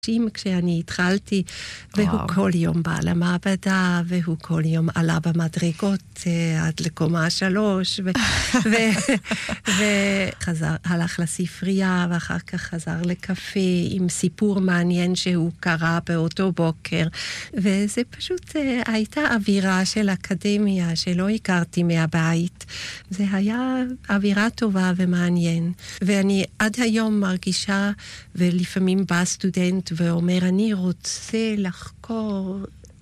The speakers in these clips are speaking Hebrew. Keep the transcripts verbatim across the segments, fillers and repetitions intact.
כשאני התחלתי, והוא וואו. כל יום בא למעבדה, והוא כל יום עלה במדרגות עד לקומה שלוש, וחזר, הלך לספרייה, ואחר כך חזר לקפה עם סיפור מעניין שהוא קרא באותו בוקר, וזה פשוט הייתה אווירה של אקדמיה שלא הכרתי מהבית. זה היה אווירה טובה ומעניין, ואני עד היום מרגישה, ולפעמים בא סטודנט ואומר, אני רוצה לחקור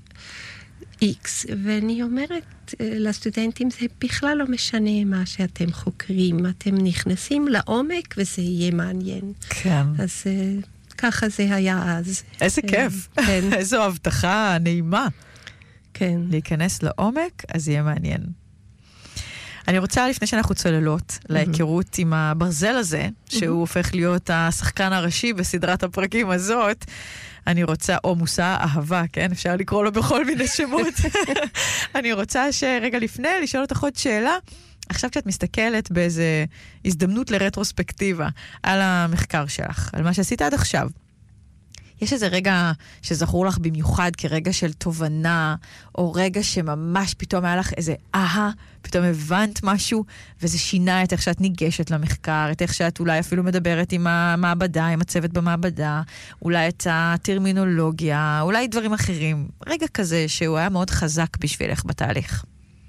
איקס, ואני אומרת לסטודנטים, זה בכלל לא משנה מה שאתם חוקרים, אתם נכנסים לעומק וזה יהיה מעניין. כן. אז ככה זה היה אז. איזה כיף. כן. איזו הבטחה נעימה. כן. להיכנס לעומק, אז יהיה מעניין. אני רוצה, לפני שאנחנו צוללות, להיכרות עם הברזל הזה, שהוא הופך להיות השחקן הראשי בסדרת הפרקים הזאת, אני רוצה, או מושא אהבה, כן? אפשר לקרוא לו בכל מיני שמות. אני רוצה שרגע לפני לשאול אותך עוד שאלה, עכשיו כשאת מסתכלת באיזה הזדמנות לרטרוספקטיבה על המחקר שלך, על מה שעשית עד עכשיו, יש איזה רגע שזכור לך במיוחד כרגע של תובנה, או רגע שממש פתאום היה לך איזה אהה, פתאום הבנת משהו, וזה שינה את איך שאת ניגשת למחקר, את איך שאת אולי אפילו מדברת עם המעבדה, עם הצוות במעבדה, אולי את הטרמינולוגיה, אולי דברים אחרים. רגע כזה שהוא היה מאוד חזק בשבילך בתהליך.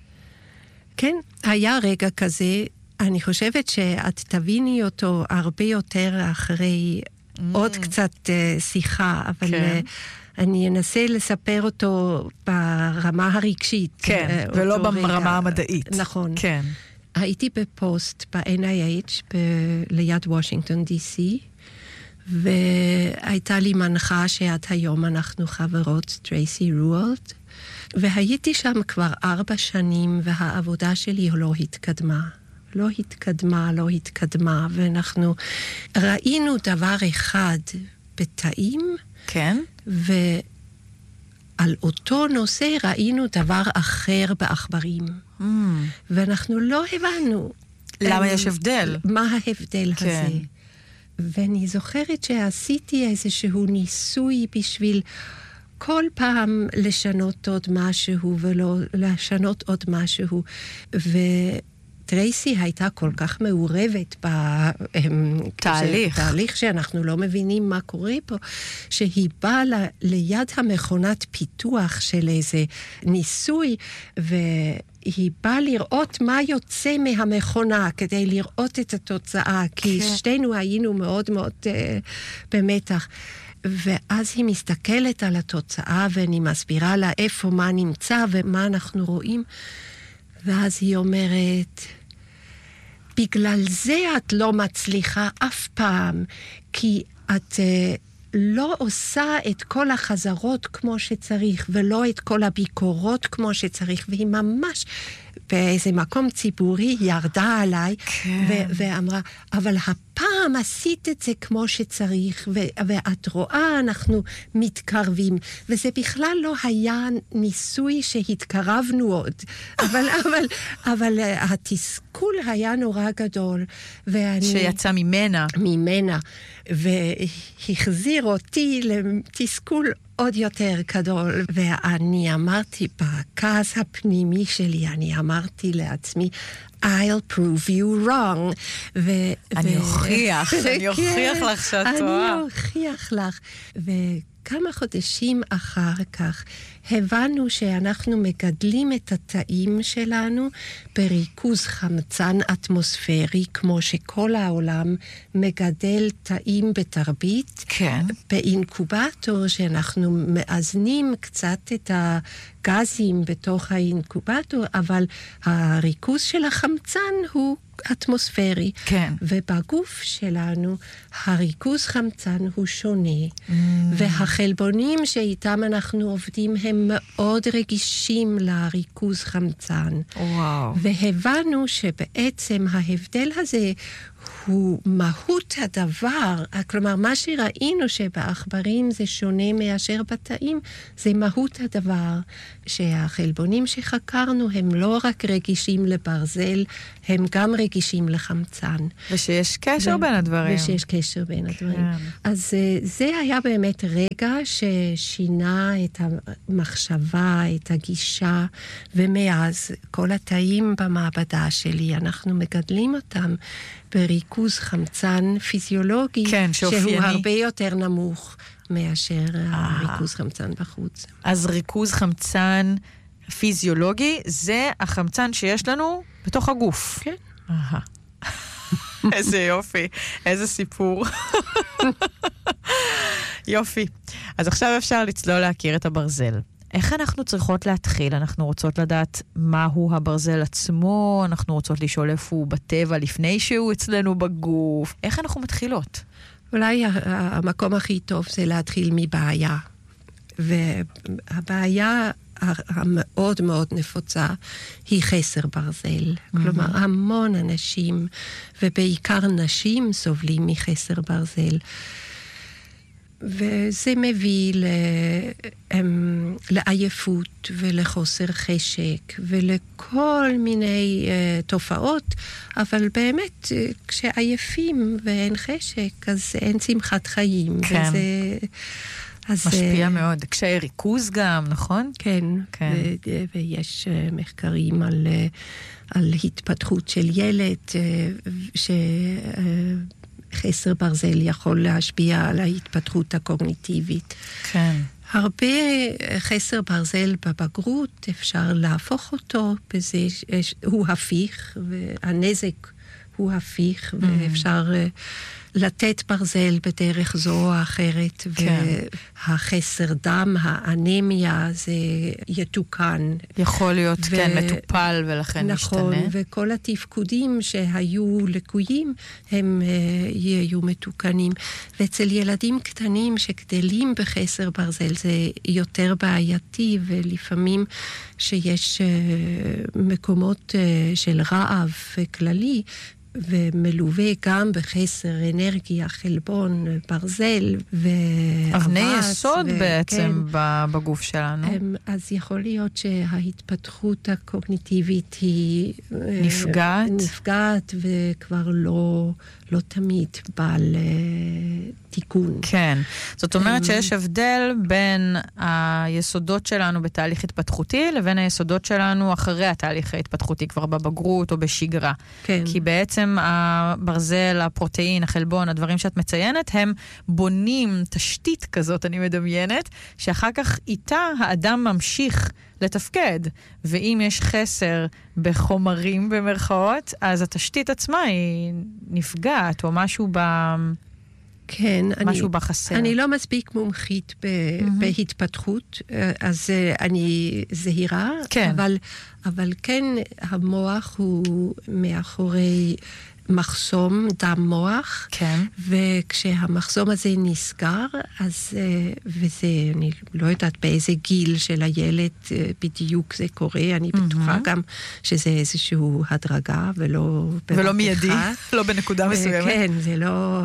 כן, היה רגע כזה. אני חושבת שאת תביני אותו הרבה יותר אחרי עוד קצת uh, שיחה, אבל כן. uh, אני אנסה לספר אותו ברמה הרגשית. כן, uh, ולא ברמה רגע. המדעית. נכון. כן. הייתי בפוסט ב-אן איי אייץ' ב- ליד וושינגטון די סי, והייתה לי מנחה שעד היום אנחנו חברות, טרייסי רואלד, והייתי שם כבר ארבע שנים, והעבודה שלי לא התקדמה. לא התקדמה, לא התקדמה, ואנחנו ראינו דבר אחד בתאים, כן. ועל אותו נושא ראינו דבר אחר בעכברים. Mm. ואנחנו לא הבנו. למה יש הבדל? מה ההבדל כן. הזה? ואני זוכרת שעשיתי איזשהו ניסוי בשביל כל פעם לשנות עוד משהו, ולא לשנות עוד משהו, ו... טרייסי הייתה כל כך מעורבת בתהליך. תהליך שאנחנו לא מבינים מה קורה פה, שהיא באה ל, ליד המכונת פיתוח של איזה ניסוי, והיא באה לראות מה יוצא מהמכונה, כדי לראות את התוצאה, כי כן. שתינו היינו מאוד מאוד uh, במתח. ואז היא מסתכלת על התוצאה, ואני מסבירה לה איפה מה נמצא ומה אנחנו רואים, ואז היא אומרת, בגלל זה את לא מצליחה אף פעם, כי את uh, לא עושה את כל החזרות כמו שצריך, ולא את כל הביקורות כמו שצריך, והיא ממש באיזה מקום ציבורי ירדה עליי, כן. ו- ואמרה, אבל הפעם עשית את זה כמו שצריך, ו- ואת רואה, אנחנו מתקרבים, וזה בכלל לא היה ניסוי שהתקרבנו עוד, אבל, אבל, אבל התסכול היה נורא גדול, ואני... שיצא ממנה. ממנה, והחזיר אותי לתסכול עוד יותר גדול, ואני אמרתי בכעס הפנימי שלי, אני אמרתי לעצמי, I'll prove you wrong. ו- אני ו- אוכיח, אני אוכיח לך שאת טועה. אני אוכיח לך. וכמה חודשים אחר כך הבנו שאנחנו מגדלים את התאים שלנו בריכוז חמצן אטמוספרי, כמו שכל העולם מגדל תאים בתרבית. כן. באינקובטור שאנחנו מאזנים קצת את הגזים בתוך האינקובטור, אבל הריכוז של החמצן הוא אטמוספרי. כן. ובגוף שלנו הריכוז חמצן הוא שונה, mm. והחלבונים שאיתם אנחנו עובדים הם מאוד רגישים לריכוז חמצן. וואו. והבנו שבעצם ההבדל הזה הוא מהות הדבר, כלומר, מה שראינו שבעכברים זה שונה מאשר בתאים, זה מהות הדבר, שהחלבונים שחקרנו הם לא רק רגישים לברזל, הם גם רגישים לחמצן. ושיש קשר ו- בין הדברים. ושיש קשר בין הדברים. כן. אז זה היה באמת רגע ששינה את המחשבה, את הגישה, ומאז כל התאים במעבדה שלי, אנחנו מגדלים אותם בריכוז חמצן פיזיולוגי, כן, שהוא שאופייני. הרבה יותר נמוך מאשר הריכוז חמצן בחוץ. אז ריכוז חמצן פיזיולוגי, זה החמצן שיש לנו בתוך הגוף. כן. אהה. איזה יופי, איזה סיפור. יופי. אז עכשיו אפשר לצלול להכיר את הברזל. איך אנחנו צריכות להתחיל? אנחנו רוצות לדעת מהו הברזל עצמו, אנחנו רוצות לשאול איפה הוא בטבע לפני שהוא אצלנו בגוף. איך אנחנו מתחילות? אולי המקום הכי טוב זה להתחיל מבעיה. והבעיה המאוד מאוד נפוצה היא חסר ברזל. כלומר, המון אנשים, ובעיקר נשים, סובלים מחסר ברזל. וזה מביא לעייפות ולחוסר חשק ולכל מיני uh, תופעות, אבל באמת uh, כשעייפים ואין חשק, אז אין שמחת חיים. כן. וזה, אז, משפיע uh, מאוד. קשיי ריכוז גם, נכון? כן, כן. ו- ויש uh, מחקרים על, uh, על התפתחות של ילד, uh, ש... Uh, חסר ברזל יכול להשפיע על ההתפתחות הקוגניטיבית. כן. הרבה חסר ברזל בבגרות, אפשר להפוך אותו בזה, הוא הפיך, והנזק הוא הפיך, mm-hmm. ואפשר לתת ברזל בדרך זו או אחרת, כן. והחסר דם, האנמיה, זה יתוקן. יכול להיות, ו... כן, מטופל ולכן נכון, משתנה. נכון, וכל התפקודים שהיו לקויים, הם uh, יהיו מתוקנים. ואצל ילדים קטנים שגדלים בחסר ברזל, זה יותר בעייתי, ולפעמים שיש uh, מקומות uh, של רעב כללי, ומלווה גם בחסר אנרגיה, חלבון, ברזל ואבס. אבני יסוד ו- בעצם כן. בגוף שלנו. אז יכול להיות שההתפתחות הקוגניטיבית היא נפגעת, נפגעת וכבר לא, לא תמיד בא לתיקון. כן. זאת אומרת שיש הבדל בין היסודות שלנו בתהליך התפתחותי לבין היסודות שלנו אחרי התהליך ההתפתחותי, כבר בבגרות או בשגרה. כן. כי בעצם הברזל, הפרוטאין, החלבון, הדברים שאת מציינת, הם בונים תשתית כזאת, אני מדמיינת, שאחר כך איתה האדם ממשיך לתפקד. ואם יש חסר בחומרים במרכאות, אז התשתית עצמה היא נפגעת, או משהו ב... כן, משהו אני, בחסר. אני לא מספיק מומחית ב, mm-hmm. בהתפתחות, אז אני זהירה, כן. אבל, אבל כן המוח הוא מאחורי מחסום דם מוח, כן. וכשהמחסום הזה נסגר, אז, וזה, אני לא יודעת באיזה גיל של הילד בדיוק זה קורה, אני בטוחה mm-hmm. גם שזה איזשהו הדרגה, ולא... ולא מיידי, לא בנקודה מסוימת. כן, זה לא...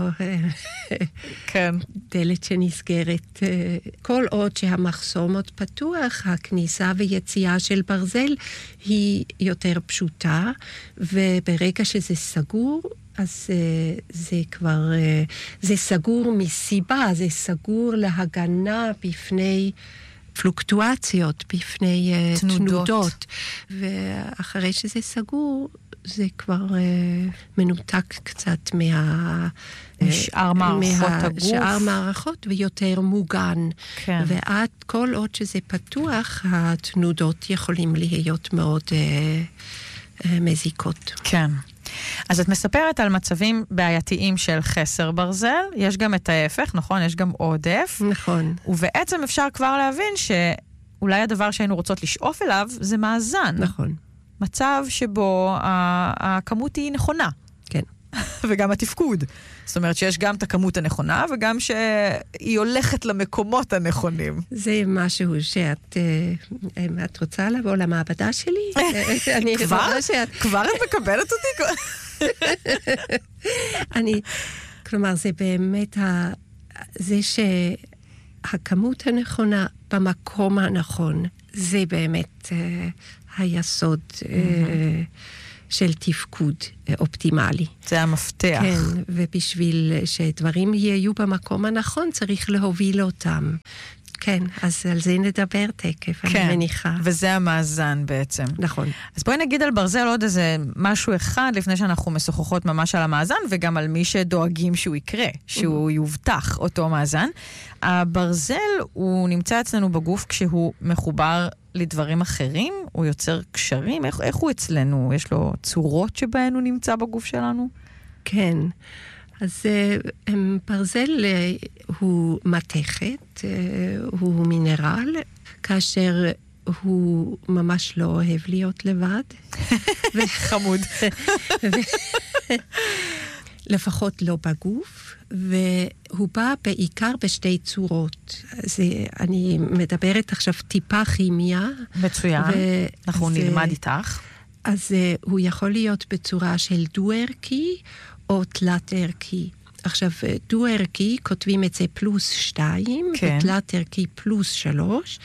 כן. דלת שנסגרת. כל עוד שהמחסום עוד פתוח, הכניסה ויציאה של ברזל היא יותר פשוטה, וברגע שזה סגור, אז זה כבר, זה סגור מסיבה, זה סגור להגנה בפני פלוקטואציות, בפני תנודות. תנודות. ואחרי שזה סגור, זה כבר מנותק קצת מה... משאר מערכות מה, הגוף. שאר מערכות ויותר מוגן. כן. ועד כל עוד שזה פתוח, התנודות יכולים להיות מאוד אה, אה, מזיקות. כן. אז את מספרת על מצבים בעייתיים של חסר ברזל, יש גם את ההפך, נכון? יש גם עודף. נכון. ובעצם אפשר כבר להבין שאולי הדבר שהיינו רוצות לשאוף אליו זה מאזן. נכון. מצב שבו הכמות היא נכונה. כן. וגם התפקוד. זאת אומרת שיש גם את הכמות הנכונה, וגם שהיא הולכת למקומות הנכונים. זה משהו שאת... את רוצה לבוא למעבדה שלי? כבר? כבר את מקבלת אותי? אני, כלומר, זה באמת, ה, זה שהכמות הנכונה במקום הנכון, זה באמת אה, היסוד אה, של תפקוד אופטימלי. זה המפתח. כן, ובשביל שדברים יהיו במקום הנכון, צריך להוביל אותם. כן, אז על זה נדבר תקף, כן, אני מניחה. וזה המאזן בעצם. נכון. אז בואי נגיד על ברזל עוד איזה משהו אחד, לפני שאנחנו משוחחות ממש על המאזן, וגם על מי שדואגים שהוא יקרה, שהוא יובטח אותו מאזן. הברזל הוא נמצא אצלנו בגוף כשהוא מחובר לדברים אחרים, הוא יוצר קשרים, איך, איך הוא אצלנו? יש לו צורות שבהן הוא נמצא בגוף שלנו? כן. אז ברזל הוא מתכת, הוא מינרל, כאשר הוא ממש לא אוהב להיות לבד. חמוד. לפחות לא בגוף, והוא בא בעיקר בשתי צורות. אז אני מדברת עכשיו טיפה כימיה. מצוין, אנחנו נלמד איתך. אז הוא יכול להיות בצורה של דו-ערכי, או תלת ערכי. עכשיו, דו ערכי, כותבים את זה פלוס שתיים, כן. ותלת ערכי פלוס שלוש,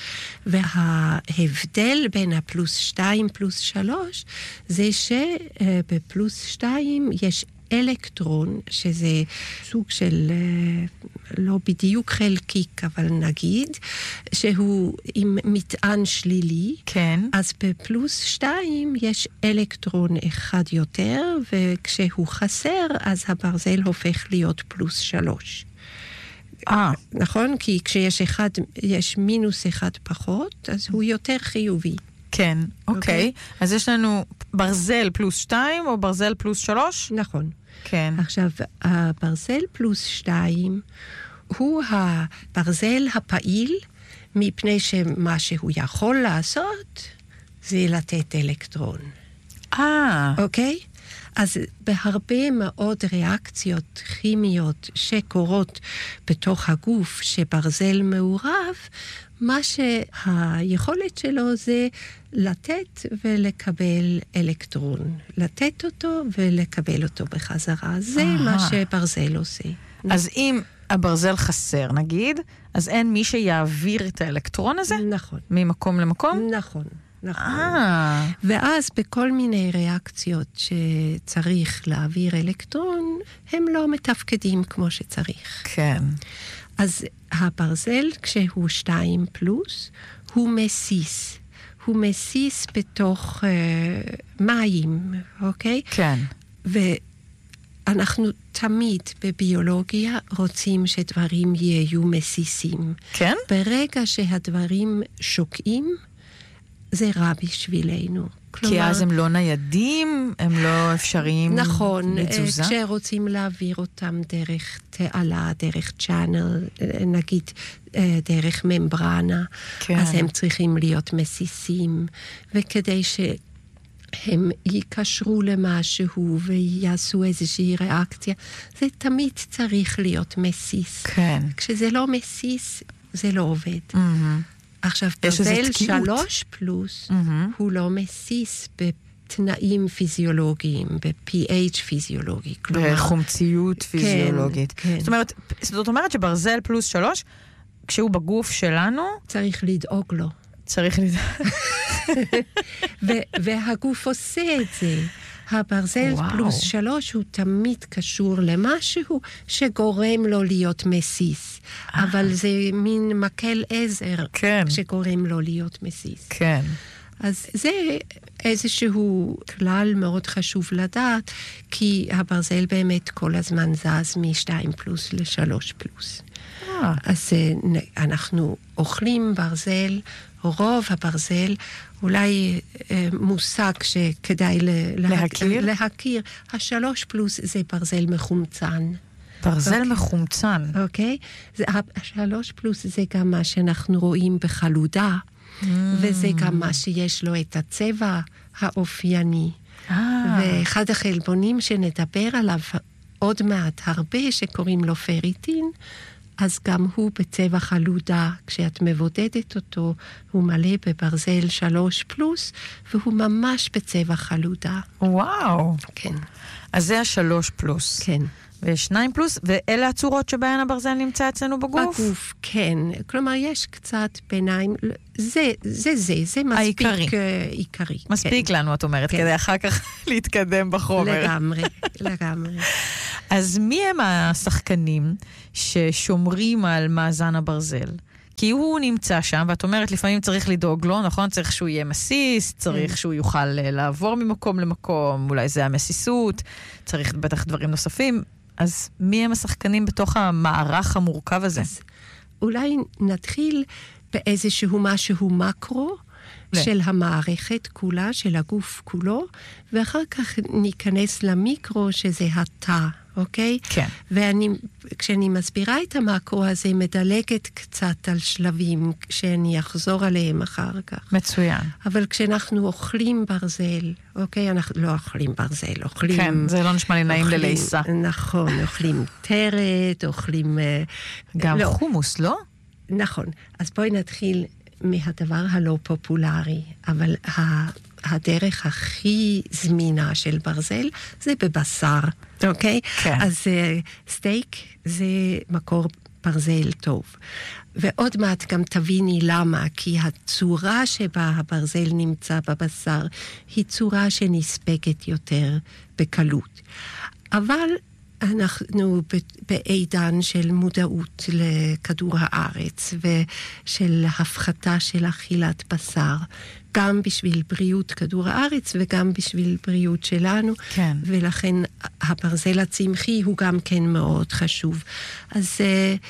וההבדל בין הפלוס שתיים פלוס שלוש, זה שבפלוס שתיים יש אלקטרון, שזה סוג של, לא בדיוק חלקיק, אבל נגיד, שהוא עם מטען שלילי. כן. אז בפלוס שתיים יש אלקטרון אחד יותר, וכשהוא חסר, אז הברזל הופך להיות פלוס שלוש. אה. נכון? כי כשיש אחד, יש מינוס אחד פחות, אז הוא יותר חיובי. כן, אוקיי. Okay. אז יש לנו ברזל פלוס שתיים או ברזל פלוס שלוש? נכון. כן. עכשיו, הברזל פלוס שתיים הוא הברזל הפעיל, מפני שמה שהוא יכול לעשות זה לתת אלקטרון. אה. אוקיי? אז בהרבה מאוד ריאקציות כימיות שקורות בתוך הגוף שברזל מעורב, מה שהיכולת שלו זה לתת ולקבל אלקטרון. לתת אותו ולקבל אותו בחזרה. זה Aha. מה שברזל עושה. אז אם הברזל חסר, נגיד, אז אין מי שיעביר את האלקטרון הזה? נכון. ממקום למקום? נכון. נכון. אה. ואז בכל מיני ריאקציות שצריך להעביר אלקטרון, הם לא מתפקדים כמו שצריך. כן. אז הברזל, כשהוא שתיים פלוס, הוא מסיס. הוא מסיס בתוך uh, מים, אוקיי? כן. ואנחנו תמיד בביולוגיה רוצים שדברים יהיו מסיסים. כן? ברגע שהדברים שוקעים, זה רע בשבילנו. כלומר, כי אז הם לא ניידים, הם לא אפשריים נכון, לתזוזה? נכון, כשרוצים להעביר אותם דרך תעלה, דרך צ'אנל, נגיד דרך ממברנה, כן. אז הם צריכים להיות מסיסים, וכדי שהם יקשרו למשהו ויעשו איזושהי ריאקציה, זה תמיד צריך להיות מסיס. כן. כשזה לא מסיס, זה לא עובד. Mm-hmm. עכשיו, ברזל שלוש פלוס, mm-hmm. הוא לא מסיס בתנאים פיזיולוגיים, ב-פי אייץ' פיזיולוגי. בחומציות פיזיולוגית. כן, כן. זאת אומרת, זאת אומרת שברזל פלוס שלוש, כשהוא בגוף שלנו... צריך לדאוג לו. צריך לדאוג. והגוף עושה את זה. הברזל וואו. פלוס שלוש הוא תמיד קשור למשהו שגורם לו להיות מסיס. אה. אבל זה מין מקל עזר כן. שגורם לו להיות מסיס. כן. אז זה איזשהו כלל מאוד חשוב לדעת, כי הברזל באמת כל הזמן זז משתיים פלוס לשלוש פלוס. אה. אז אנחנו אוכלים ברזל, רוב הברזל, אולי אה, מושג שכדאי להכיר. להכיר. השלוש פלוס זה ברזל מחומצן. ברזל אוקיי. מחומצן. אוקיי? זה, השלוש פלוס זה גם מה שאנחנו רואים בחלודה, mm. וזה גם מה שיש לו את הצבע האופייני. Ah. ואחד החלבונים שנדבר עליו עוד מעט הרבה, שקוראים לו פריטין, אז גם הוא בצבע חלודה. כשאת מבודדת אותו, הוא מלא בברזל שלוש פלוס, והוא ממש בצבע חלודה. וואו. כן. אז זה השלוש פלוס. כן. ושניים פלוס, ואלה הצורות שבהן הברזל נמצא אצלנו בגוף? בגוף, כן. כלומר, יש קצת ביניים, זה, זה, זה, זה מספיק העיקרי. Uh, עיקרי. מספיק כן. לנו, את אומרת, כן. כדי אחר כך להתקדם בחומר. לגמרי, לגמרי. אז מי הם השחקנים ששומרים על מאזן הברזל? כי הוא נמצא שם, ואת אומרת, לפעמים צריך לדאוג לו, נכון? צריך שהוא יהיה מסיס, צריך שהוא יוכל לעבור ממקום למקום, אולי זה המסיסות, צריך בטח דברים נוספים. אז מי הם השחקנים בתוך המערך המורכב הזה? אז אולי נתחיל באיזשהו משהו מקרו, של המערכת כולה, של הגוף כולו, ואחר כך ניכנס למיקרו שזה התא, אוקיי? כן. ואני, כשאני מסבירה את המקרו הזה, מדלגת קצת על שלבים, שאני אחזור עליהם אחר כך. מצוין. אבל כשאנחנו אוכלים ברזל, אוקיי? אנחנו לא אוכלים ברזל, אוכלים... כן, זה לא נשמע לי נעים ללעיסה. נכון, אוכלים טרת, אוכלים... גם לא. חומוס, לא? נכון. אז בואי נתחיל מהדבר הלא פופולרי, אבל הדרך הכי זמינה של ברזל זה בבשר, אוקיי? כן. אז uh, סטייק זה מקור ברזל טוב. ועוד מעט גם תביני למה, כי הצורה שבה הברזל נמצא בבשר היא צורה שנספקת יותר בקלות. אבל אנחנו בעידן של מודעות לכדור הארץ ושל הפחתה של אכילת בשר, גם בשביל בריאות כדור הארץ וגם בשביל בריאות שלנו. כן. ולכן הברזל הצמחי הוא גם כן מאוד חשוב. אז uh,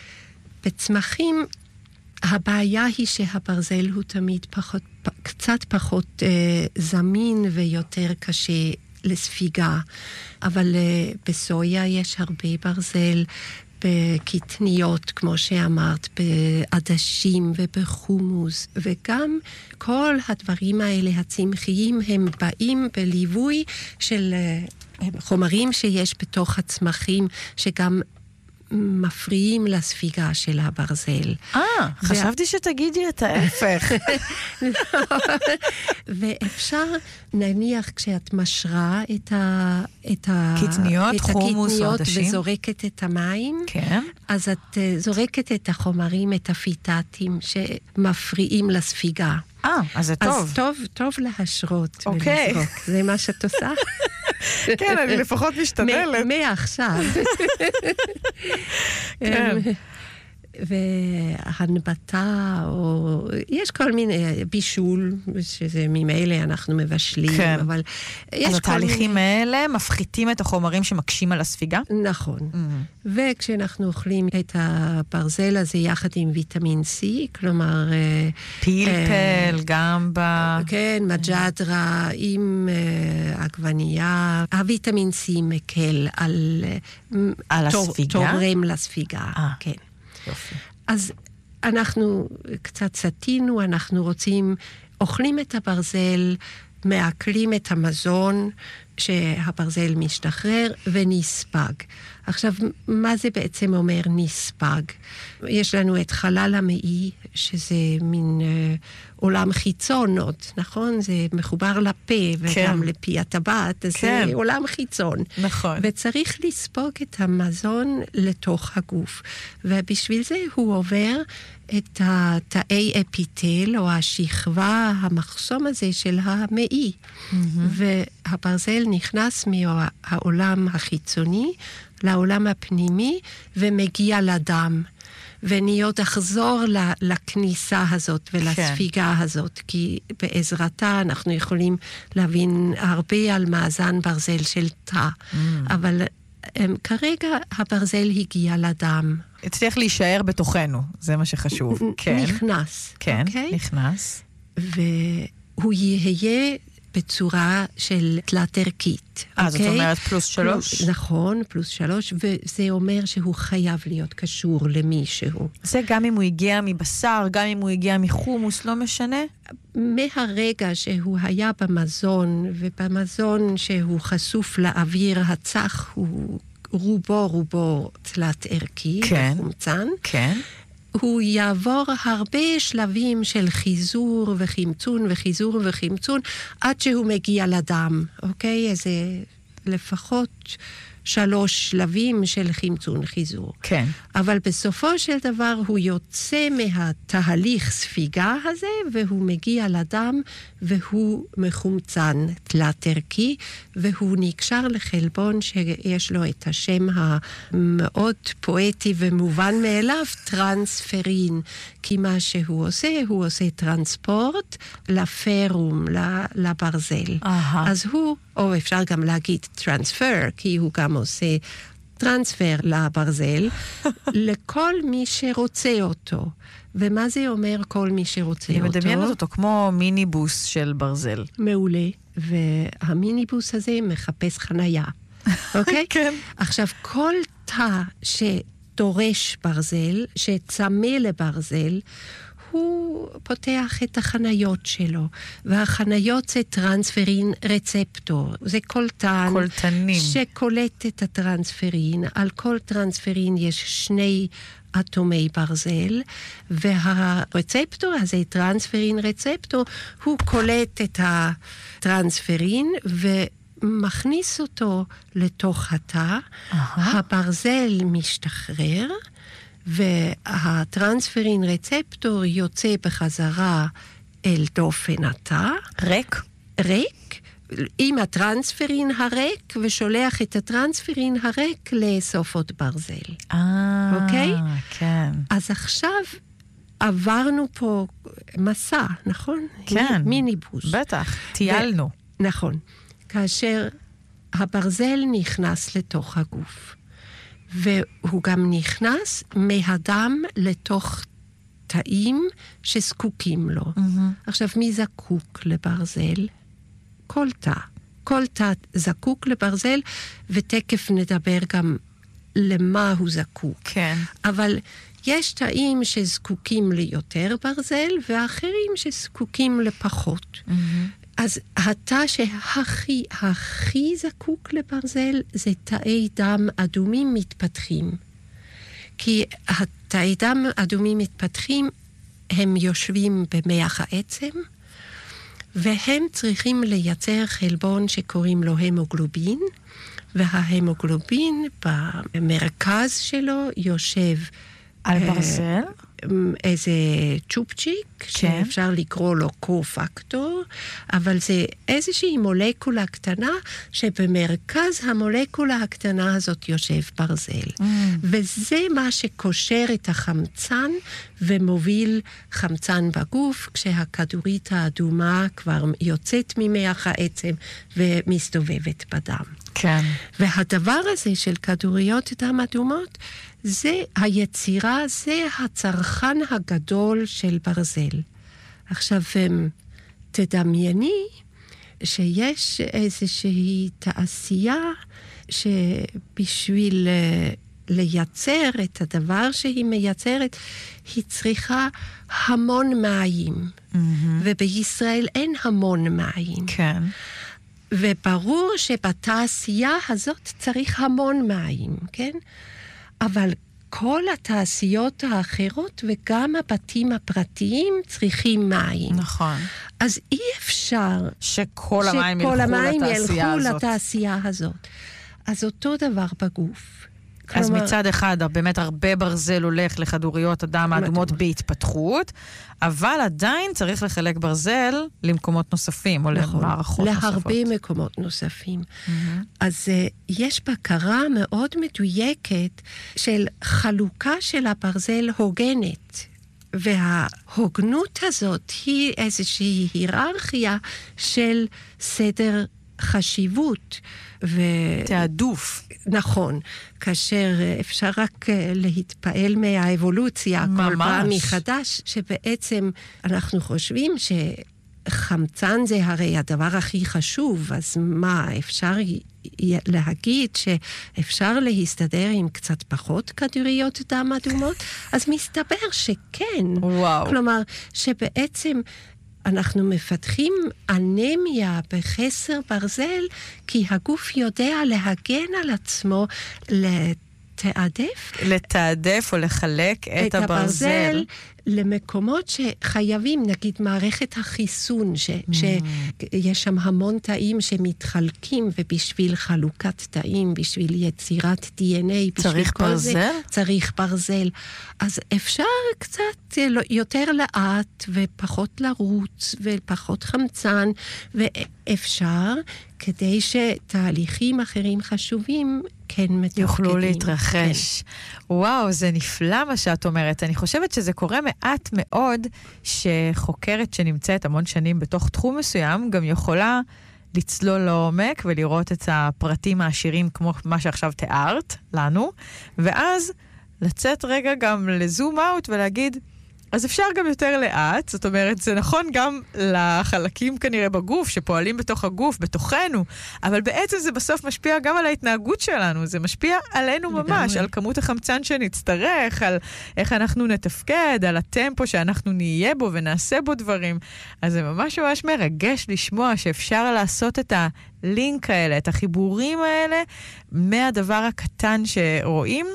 בצמחים הבעיה היא שהברזל הוא תמיד פחות, קצת פחות uh, זמין ויותר קשה לספיגה, אבל uh, בסויה יש הרבה ברזל, בקטניות, כמו שאמרת, בעדשים ובחומוס, וגם כל הדברים האלה הצמחיים הם באים בליווי של uh, חומרים שיש בתוך הצמחים, שגם מפריעים לספיגה של הברזל. אה, חשבתי שתגידי את ההפך. ואפשר, נניח, כשאת משרה את ה... את ה... קטניות, חומוס, עדשים. וזורקת את המים, כן. אז את זורקת את החומרים, את הפיטטים, שמפריעים לספיגה. אה, אז זה טוב. אז טוב, טוב להשרות אוקיי. ולזרוק. זה מה שאת עושה? כן, אני לפחות משתדלת. מעכשיו. כן. והנבטה, או יש כל מיני בישול, שזה ממילא אנחנו מבשלים, כן. אבל יש אז כל התהליכים מיני... האלה מפחיתים את החומרים שמקשים על הספיגה? נכון. Mm-hmm. וכשאנחנו אוכלים את הברזל הזה יחד עם ויטמין C, כלומר... פלפל, גמבה. כן, מג'דרה, עם עגבנייה. הוויטמין C מקל על... על הספיגה? תורם לספיגה, כן. יופי. אז אנחנו קצת סתינו, אנחנו רוצים, אוכלים את הברזל, מעכלים את המזון שהברזל משתחרר ונספג. עכשיו, מה זה בעצם אומר נספג? יש לנו את חלל המעי, שזה מין אה, עולם חיצון עוד, נכון? זה מחובר לפה וגם כן. לפי הטבעת, אז כן. זה עולם חיצון. נכון. וצריך לספוג את המזון לתוך הגוף. ובשביל זה הוא עובר את התאי אפיטל, או השכבה, המחסום הזה של המעי. Mm-hmm. והברזל נכנס מהעולם החיצוני לעולם הפנימי, ומגיע לדם. ואני עוד אחזור לכניסה הזאת ולספיגה הזאת, כי בעזרתה אנחנו יכולים להבין הרבה על מאזן ברזל של תא. אבל כרגע הברזל הגיע לדם. הצליח להישאר בתוכנו, זה מה שחשוב. נכנס. כן, נכנס. והוא יהיה בצורה של תלת ערכית. אה, זאת אומרת פלוס שלוש? נכון, פלוס שלוש, וזה אומר שהוא חייב להיות קשור למישהו. זה גם אם הוא הגיע מבשר, גם אם הוא הגיע מחומוס, לא משנה? מהרגע שהוא היה במזון, ובמזון שהוא חשוף לאוויר הצח, הוא... רובו רובו תלת ערכי, כן, חומצן. כן. הוא יעבור הרבה שלבים של חיזור וחמצון וחיזור וחמצון, עד שהוא מגיע לדם, אוקיי? איזה לפחות שלוש שלבים של חמצון חיזור. כן. אבל בסופו של דבר הוא יוצא מהתהליך ספיגה הזה, והוא מגיע לדם, והוא מחומצן תלת ערכי, והוא נקשר לחלבון שיש לו את השם המאוד פואטי ומובן מאליו, טרנספרין. כי מה שהוא עושה, הוא עושה טרנספורט לפרום, לברזל. Aha. אז הוא, או אפשר גם להגיד טרנספר, כי הוא גם עושה טרנספר לברזל, לכל מי שרוצה אותו. ומה זה אומר כל מי שרוצה אני אותו? אני מדמיינת אותו כמו מיניבוס של ברזל. מעולה. והמיניבוס הזה מחפש חנייה. אוקיי? כן. עכשיו, כל תא שדורש ברזל, שצמא לברזל, הוא פותח את החניות שלו, והחניות זה טרנספרין רצפטור. זה קולטן קולטנים. שקולט את הטרנספרין. על כל טרנספרין יש שני אטומי ברזל, והרצפטור הזה, טרנספרין רצפטור, הוא קולט את הטרנספרין ומכניס אותו לתוך התא. הברזל משתחרר, והטרנספרין רצפטור יוצא בחזרה אל דופן התא. ריק? ריק, עם הטרנספרין הריק, ושולח את הטרנספרין הריק לאסופות ברזל. אה, אוקיי? כן. אז עכשיו עברנו פה מסע, נכון? כן. מיניבוס. בטח, טיילנו. ו- נכון. כאשר הברזל נכנס לתוך הגוף. והוא גם נכנס מהדם לתוך תאים שזקוקים לו. Mm-hmm. עכשיו, מי זקוק לברזל? כל תא. כל תא זקוק לברזל, ותקף נדבר גם למה הוא זקוק. כן. אבל יש תאים שזקוקים ליותר ברזל, ואחרים שזקוקים לפחות. Mm-hmm. אז התא שהכי הכי זקוק לברזל זה תאי דם אדומים מתפתחים. כי התאי דם אדומים מתפתחים, הם יושבים במח העצם, והם צריכים לייצר חלבון שקוראים לו המוגלובין, וההמוגלובין במרכז שלו יושב על ברזל? איזה צ'ופצ'יק, כן. שאפשר לקרוא לו קו-פקטור, אבל זה איזושהי מולקולה קטנה, שבמרכז המולקולה הקטנה הזאת יושב ברזל. Mm. וזה מה שקושר את החמצן, ומוביל חמצן בגוף, כשהכדורית האדומה כבר יוצאת ממח העצם, ומסתובבת בדם. כן. והדבר הזה של כדוריות דם אדומות, זה היצירה, זה הצרכן הגדול של ברזל. עכשיו, תדמייני שיש איזושהי תעשייה שבשביל לייצר את הדבר שהיא מייצרת, היא צריכה המון מים. Mm-hmm. ובישראל אין המון מים. כן. וברור שבתעשייה הזאת צריך המון מים, כן? אבל כל התעשיות האחרות וגם הבתים הפרטיים צריכים מים. נכון. אז אי אפשר שכל המים ילכו המים לתעשייה ילכו הזאת. לתעשייה הזאת. אז אותו דבר בגוף. אז כלומר, מצד אחד, באמת הרבה ברזל הולך לכדוריות הדם האדומות בהתפתחות, אבל עדיין צריך לחלק ברזל למקומות נוספים, או נכון, למערכות נוספות. להרבה מקומות נוספים. Mm-hmm. אז uh, יש בקרה מאוד מדויקת של חלוקה של הברזל הוגנת. וההוגנות הזאת היא איזושהי היררכיה של סדר חשיבות. ו... תעדוף. נכון, כאשר אפשר רק להתפעל מהאבולוציה ממש. כל פעם מחדש, שבעצם אנחנו חושבים שחמצן זה הרי הדבר הכי חשוב, אז מה, אפשר להגיד שאפשר להסתדר עם קצת פחות כדוריות דם אדומות? אז מסתבר שכן. וואו. כלומר, שבעצם אנחנו מפתחים אנמיה בחסר ברזל, כי הגוף יודע להגן על עצמו, לתעדף. לתעדף או לחלק את, את הברזל. הברזל למקומות שחייבים, נגיד מערכת החיסון, ש, mm. שיש שם המון תאים שמתחלקים, ובשביל חלוקת תאים, בשביל יצירת די אן איי, צריך ברזל? זה, צריך ברזל. אז אפשר קצת יותר לאט, ופחות לרוץ, ופחות חמצן, ואפשר, כדי שתהליכים אחרים חשובים, כן מתפקדים. יוכלו להתרחש. כן. וואו, זה נפלא מה שאת אומרת. אני חושבת שזה קורה מעט מאוד, שחוקרת שנמצאת המון שנים בתוך תחום מסוים, גם יכולה לצלול לעומק ולראות את הפרטים העשירים, כמו מה שעכשיו תיארת לנו, ואז לצאת רגע גם לזום אאוט ולהגיד, אז אפשר גם יותר לאט, זאת אומרת, זה נכון גם לחלקים כנראה בגוף, שפועלים בתוך הגוף, בתוכנו, אבל בעצם זה בסוף משפיע גם על ההתנהגות שלנו, זה משפיע עלינו ממש, על כמות החמצן שנצטרך, על איך אנחנו נתפקד, על הטמפו שאנחנו נהיה בו ונעשה בו דברים. אז זה ממש ממש מרגש לשמוע שאפשר לעשות את הלינק האלה, את החיבורים האלה, מהדבר הקטן שרואים,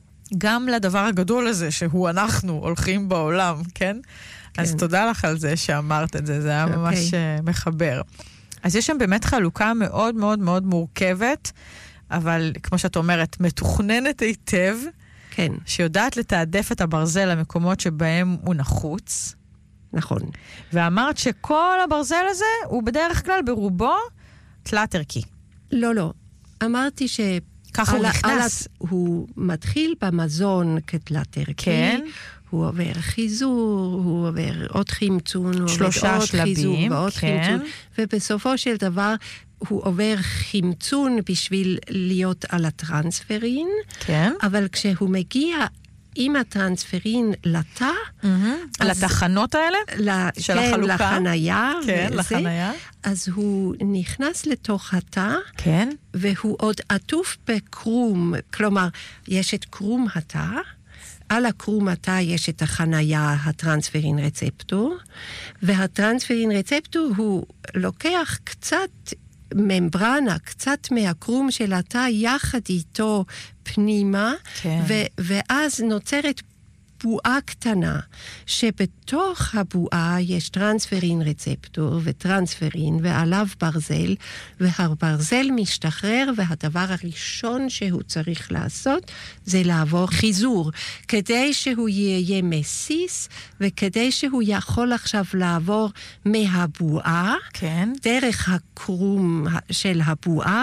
גם לדבר הגדול הזה, שהוא אנחנו הולכים בעולם, כן? כן. אז תודה לך על זה שאמרת את זה, זה היה okay. ממש uh, מחבר. אז יש שם באמת חלוקה מאוד מאוד מאוד מורכבת, אבל כמו שאת אומרת, מתוכננת היטב, כן. שיודעת לתעדף את הברזל למקומות שבהם הוא נחוץ. נכון. ואמרת שכל הברזל הזה הוא בדרך כלל ברובו תלת ערכי. לא, לא. אמרתי ש... ככה הוא נכנס. הוא מתחיל במזון כתלת ערכי. כן. הוא עובר חיזור, הוא עובר עוד חמצון, שלושה הוא עובר עוד שלבים, חיזור ועוד כן. חמצון. ובסופו של דבר הוא עובר חמצון בשביל להיות על הטרנספרין. כן. אבל כשהוא מגיע עם הטרנספרין לתא, mm-hmm. לתחנות האלה? ל- של כן, החלוקה? לחנייה. כן, וזה, לחנייה. אז הוא נכנס לתוך התא, כן. והוא עוד עטוף בקרום, כלומר, יש את קרום התא, על הקרום התא יש את החנייה, הטרנספרין רצפטור, והטרנספרין רצפטור הוא לוקח קצת ממברנה, קצת מהקרום של התא, יחד איתו פנימה, כן. ו- ואז נוצרת בועה קטנה, שבתוך הבועה יש טרנספרין רצפטור וטרנספרין ועליו ברזל, והברזל משתחרר, והדבר הראשון שהוא צריך לעשות זה לעבור חיזור, כדי שהוא יהיה מסיס, וכדי שהוא יכול עכשיו לעבור מהבועה, כן. דרך הקרום של הבועה,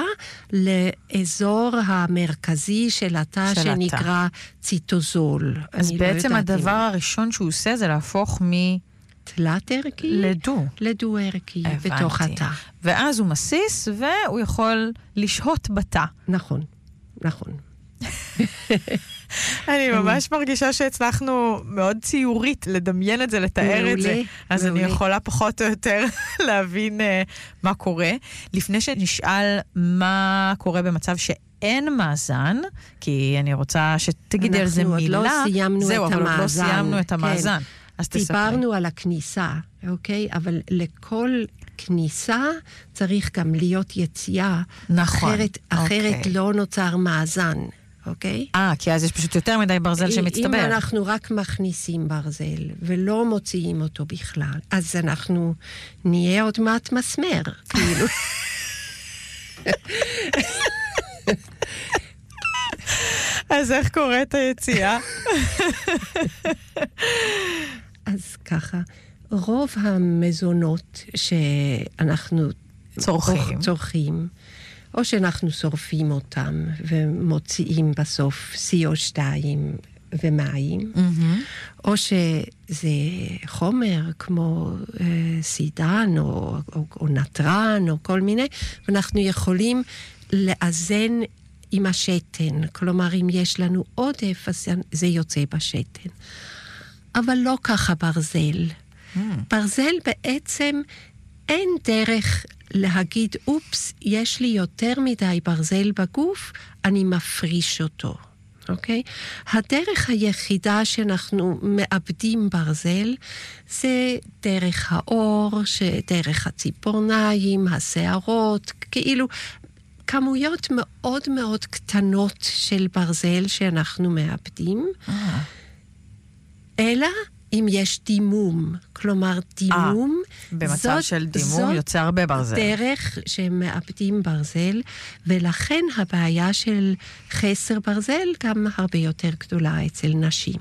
לאזור המרכזי של התא שנקרא ציטוזול. אז בעצם לא הדבר הראשון שהוא עושה זה להפוך מ... תלת ערכי? לדו. לדו ערכי, בתוך התא. ואז הוא מסיס, והוא יכול לשהות בתא. נכון, נכון. אני ממש מרגישה שהצלחנו מאוד ציורית לדמיין את זה, לתאר את זה. אז אני יכולה פחות או יותר להבין מה קורה. לפני שנשאל מה קורה במצב ש... אין מאזן, כי אני רוצה שתגידי על זה מילה. אנחנו עוד לא סיימנו זהו, את אבל המאזן. זהו, אבל לא סיימנו את המאזן. כן. אז תספרי. דיברנו על הכניסה, אוקיי? אבל לכל כניסה צריך גם להיות יציאה. נכון. אחרת, אחרת אוקיי. לא נוצר מאזן, אוקיי? אה, כי אז יש פשוט יותר מדי ברזל שמצטבר. אם אנחנו רק מכניסים ברזל ולא מוציאים אותו בכלל, אז אנחנו נהיה עוד מעט מסמר, כאילו. אז איך קורית היציאה? אז ככה, רוב המזונות שאנחנו צורכים, צורכים או שאנחנו שורפים אותם ומוציאים בסוף סי או שתיים ומים, mm-hmm. או שזה חומר כמו אה, סידן או, או, או נטרן או כל מיני, ואנחנו יכולים לאזן עם השתן, כלומר אם יש לנו עודף אז זה יוצא בשתן. אבל לא ככה ברזל. Mm. ברזל בעצם אין דרך להגיד, אופס, יש לי יותר מדי ברזל בגוף, אני מפריש אותו. אוקיי? הדרך היחידה שאנחנו מאבדים ברזל, זה דרך האור, דרך הציפורניים, השערות, כאילו כמויות מאוד מאוד קטנות של ברזל שאנחנו מאבדים, אה. אלא אם יש דימום, כלומר דימום, 아, במצב זאת, של דימום יוצא הרבה ברזל. דרך שהם מאבדים ברזל, ולכן הבעיה של חסר ברזל גם הרבה יותר גדולה אצל נשים.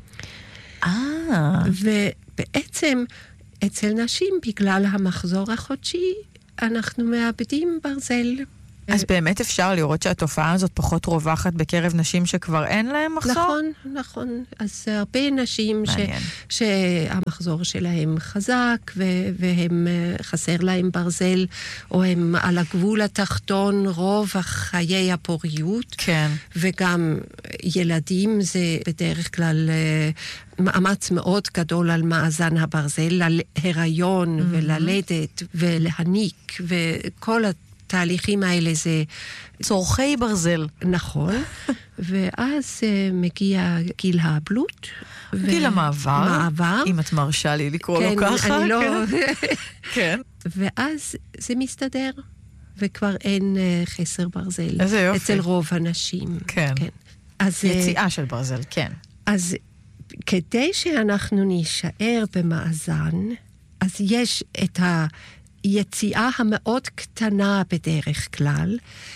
אה. ובעצם אצל נשים, בגלל המחזור החודשי, אנחנו מאבדים ברזל. אז באמת אפשר לראות שהתופעה הזאת פחות רווחת בקרב נשים שכבר אין להם מחזור? נכון, נכון. אז הרבה נשים ש, שהמחזור שלהם חזק, ו- והם חסר להם ברזל, או הם על הגבול התחתון רוב חיי הפוריות. כן. וגם ילדים זה בדרך כלל מאמץ מאוד גדול על מאזן הברזל, להיריון mm-hmm. וללדת ולהניק, וכל ה... התהליכים האלה זה... צורכי ברזל. נכון. ואז uh, מגיע גיל הבלוט. גיל ו... המעבר. מעבר. אם את מרשה לי לקרוא כן, לו ככה. אני לא... כן. ואז זה מסתדר, וכבר אין uh, חסר ברזל. איזה יופי. אצל רוב הנשים. כן. כן. אז, יציאה של ברזל, כן. אז כדי שאנחנו נישאר במאזן, אז יש את ה... יציאה המאוד קטנה בדרך כלל,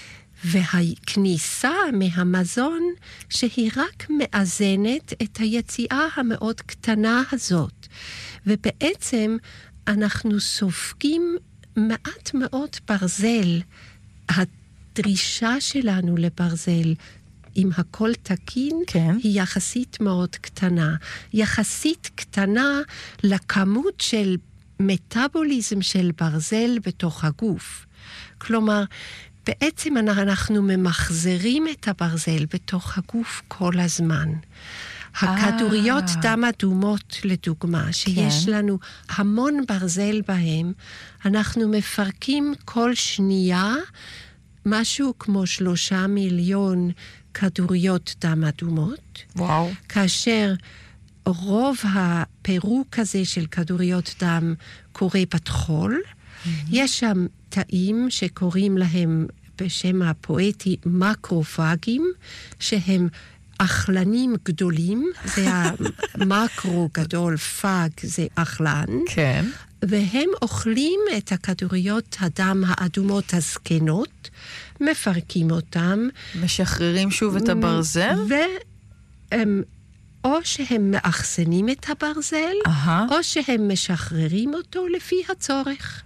והכניסה מהמזון שהיא רק מאזנת את היציאה המאוד קטנה הזאת. ובעצם אנחנו סופגים מעט מאוד ברזל. הדרישה שלנו לברזל, אם הכל תקין, כן. היא יחסית מאוד קטנה. יחסית קטנה לכמות של מטאבוליזם של ברזל בתוך הגוף. כלומר, בעצם אנחנו ממחזרים את הברזל בתוך הגוף כל הזמן. הכדוריות דם אדומות, לדוגמה, שיש לנו המון ברזל בהם, אנחנו מפרקים כל שנייה משהו כמו שלושה מיליון כדוריות דם אדומות. וואו. כאשר רוב הפירוק הזה של כדוריות דם קורה בטחול. Mm-hmm. יש שם תאים שקוראים להם בשם הפואטי מקרופגים, שהם אכלנים גדולים, זה המקרו גדול, פאג זה אכלן. כן. והם אוכלים את הכדוריות הדם האדומות הזקנות, מפרקים אותם. משחררים שוב את הברזל? והם... או שהם מאחסנים את הברזל, uh-huh. או שהם משחררים אותו לפי הצורך.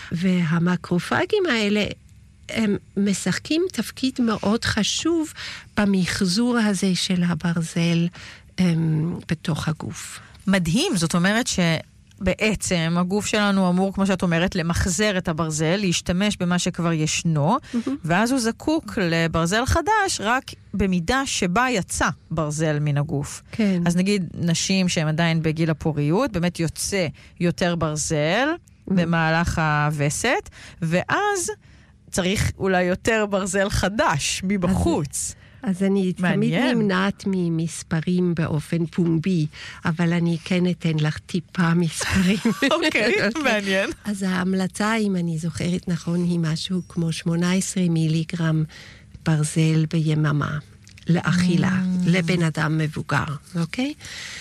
והמקרופגים האלה, הם משחקים תפקיד מאוד חשוב במחזור הזה של הברזל הם, בתוך הגוף. מדהים, זאת אומרת ש... בעצם הגוף שלנו אמור, כמו שאת אומרת, למחזר את הברזל, להשתמש במה שכבר ישנו, mm-hmm. ואז הוא זקוק לברזל חדש רק במידה שבה יצא ברזל מן הגוף. כן. אז נגיד נשים שהן עדיין בגיל הפוריות, באמת יוצא יותר ברזל mm-hmm. במהלך הווסת, ואז צריך אולי יותר ברזל חדש מבחוץ. אז אני תמיד נמנעת ממספרים באופן פומבי, אבל אני כן אתן לך טיפה מספרים. אוקיי, מעניין. אז ההמלצה, אם אני זוכרת נכון, היא משהו כמו שמונה עשרה מיליגרם ברזל ביממה, לאכילה, לבן אדם מבוגר, אוקיי?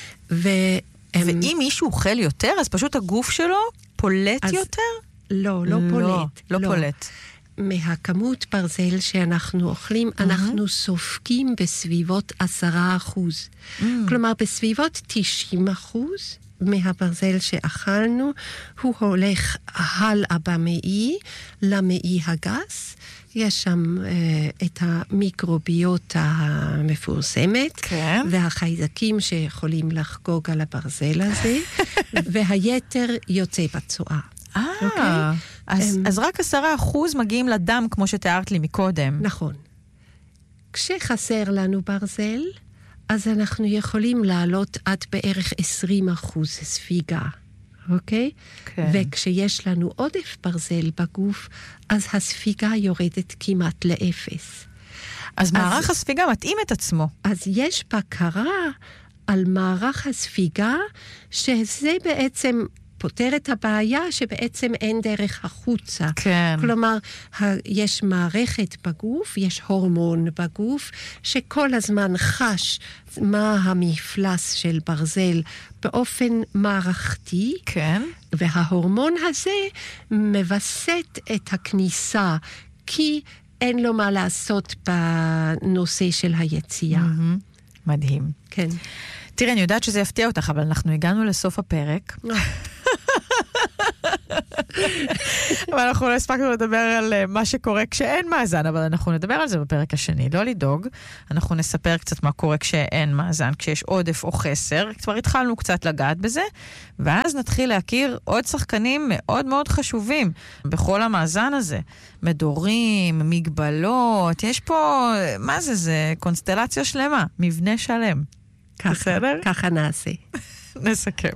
ואם מישהו אוכל יותר, אז פשוט הגוף שלו פולט יותר? לא, לא פולט. לא פולט. מהכמות ברזל שאנחנו אוכלים, mm-hmm. אנחנו סופגים בסביבות עשרה אחוז. Mm. כלומר, בסביבות תשעים אחוז מהברזל שאכלנו, הוא הולך הלאה במעי, למעי הגס. יש שם אה, את המיקרוביוטה המפורסמת, כן. והחיידקים שיכולים לחגוג על הברזל הזה, והיתר יוצא בצואה. אה, okay? אז, um, אז רק עשרה אחוז מגיעים לדם, כמו שתיארת לי מקודם. נכון. כשחסר לנו ברזל, אז אנחנו יכולים לעלות עד בערך עשרים אחוז ספיגה, אוקיי? כן. וכשיש לנו עודף ברזל בגוף, אז הספיגה יורדת כמעט לאפס. אז מערך הספיגה מתאים את עצמו. אז יש בקרה על מערך הספיגה, שזה בעצם פותר את הבעיה שבעצם אין דרך החוצה. כן. כלומר, יש מערכת בגוף, יש הורמון בגוף, שכל הזמן חש מה המפלס של ברזל באופן מערכתי. כן. וההורמון הזה מבסט את הכניסה, כי אין לו מה לעשות בנושא של היציאה. Mm-hmm. מדהים. כן. תראי, אני יודעת שזה יפתיע אותך, אבל אנחנו הגענו לסוף הפרק. ואנחנו לא הספקנו לדבר על מה שקורה כשאין מאזן, אבל אנחנו נדבר על זה בפרק השני. לא לדאוג, אנחנו נספר קצת מה קורה כשאין מאזן, כשיש עודף או חסר. כבר התחלנו קצת לגעת בזה, ואז נתחיל להכיר עוד שחקנים מאוד מאוד חשובים בכל המאזן הזה. מדורים, מגבלות, יש פה, מה זה זה? קונסטלציה שלמה, מבנה שלם. ככה, ככה נעשה. נסכם.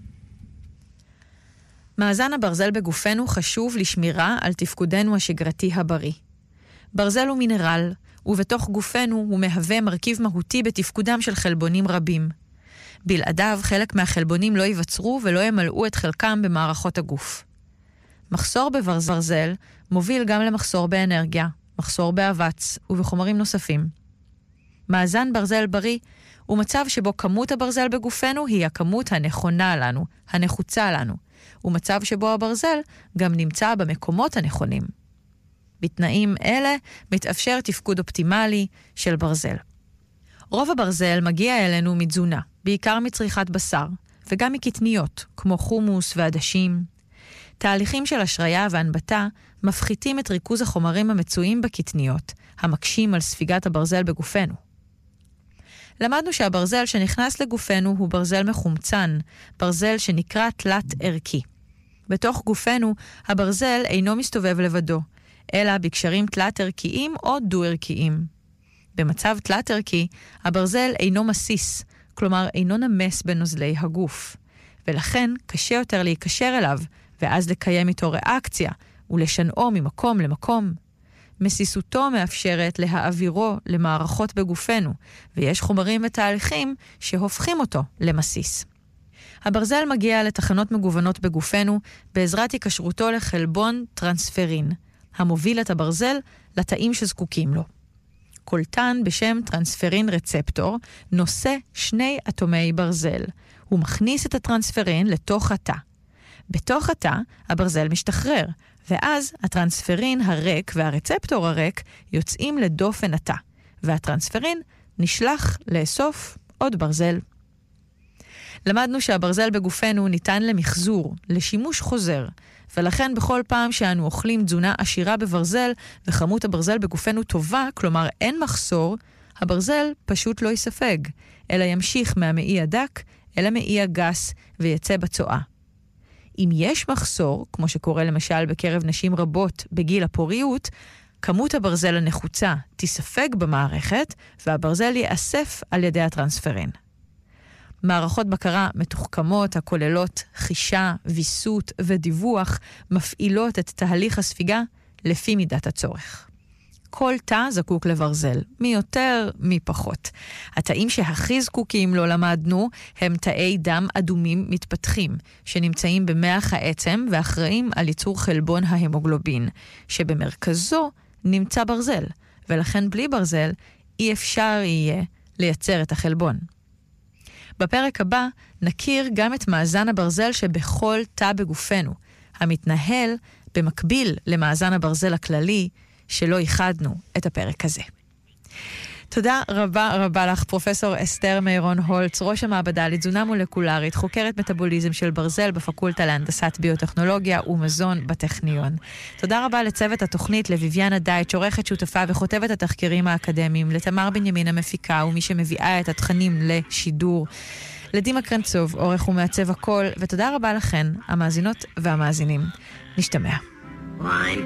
מאזן הברזל בגופנו חשוב לשמירה על תפקודנו השגרתי הבריא. ברזל הוא מינרל, ובתוך גופנו הוא מהווה מרכיב מהותי בתפקודם של חלבונים רבים. בלעדיו חלק מהחלבונים לא ייווצרו ולא ימלאו את חלקם במערכות הגוף. מחסור בברזל מוביל גם למחסור באנרגיה, מחסור באבץ ובחומרים נוספים. מאזן ברזל בריא הוא מצב שבו כמות הברזל בגופנו היא הכמות הנכונה לנו, הנחוצה לנו. ומצב שבו הברזל גם נמצא במקומות הנכונים. בתנאים אלה מתאפשר תפקוד אופטימלי של ברזל. רוב הברזל מגיע אלינו מתזונה, בעיקר מצריכת בשר, וגם מקטניות, כמו חומוס ועדשים. תהליכים של השריה והנבטה מפחיתים את ריכוז החומרים המצויים בקטניות, המקשים על ספיגת הברזל בגופנו. למדנו שהברזל שנכנס לגופנו הוא ברזל מחומצן, ברזל שנקרא תלת ערכי. בתוך גופנו, הברזל אינו מסתובב לבדו, אלא בקשרים תלת ערכיים או דו ערכיים. במצב תלת ערכי, הברזל אינו מסיס, כלומר אינו נמס בנוזלי הגוף, ולכן קשה יותר להיקשר אליו, ואז לקיים איתו ריאקציה, ולשנעו ממקום למקום. מסיסותו מאפשרת להעבירו למערכות בגופנו, ויש חומרים ותהליכים שהופכים אותו למסיס. הברזל מגיע לתחנות מגוונות בגופנו בעזרת היקשרותו לחלבון טרנספרין, המוביל את הברזל לתאים שזקוקים לו. קולטן בשם טרנספרין רצפטור נושא שני אטומי ברזל. הוא מכניס את הטרנספרין לתוך התא. בתוך התא הברזל משתחרר, ואז הטרנספרין הריק והרצפטור הריק יוצאים לדופן התא, והטרנספרין נשלח לאסוף עוד ברזל. למדנו שהברזל בגופנו ניתן למחזור, לשימוש חוזר, ולכן בכל פעם שאנו אוכלים תזונה עשירה בברזל וכמות הברזל בגופנו טובה, כלומר אין מחסור, הברזל פשוט לא יספג, אלא ימשיך מהמעי הדק אל המעי הגס ויצא בצואה. אם יש מחסור, כמו שקורה למשל בקרב נשים רבות בגיל הפוריות, כמות הברזל הנחוצה תספג במערכת, והברזל יאסף על ידי הטרנספרין. מערכות בקרה מתוחכמות הכוללות חישה, ויסות ודיווח מפעילות את תהליך הספיגה לפי מידת הצורך. כל תא זקוק לברזל, מי יותר, מי פחות. התאים שהכי זקוקים לא למדנו הם תאי דם אדומים מתפתחים, שנמצאים במח העצם ואחראים על ייצור חלבון ההמוגלובין, שבמרכזו נמצא ברזל, ולכן בלי ברזל אי אפשר יהיה לייצר את החלבון. בפרק הבא נכיר גם את מאזן הברזל שבכל תא בגופנו, המתנהל במקביל למאזן הברזל הכללי, שלא ייחדנו את הפרק הזה. תודה רבה רבה לך, פרופסור אסתר מירון הולץ, ראש המעבדה לתזונה מולקולרית, חוקרת מטאבוליזם של ברזל בפקולטה להנדסת ביוטכנולוגיה ומזון בטכניון. תודה רבה לצוות התוכנית, לביביאנה דייטש, עורכת שותפה וכותבת התחקירים האקדמיים, לתמר בנימין המפיקה ומי שמביאה את התכנים לשידור, לדימה קרנצוב, עורך ומעצב הכל, ותודה רבה לכן, המאזינות והמאזינים. נשתמע.